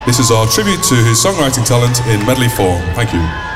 This is our tribute to his songwriting talent in medley form. Thank you.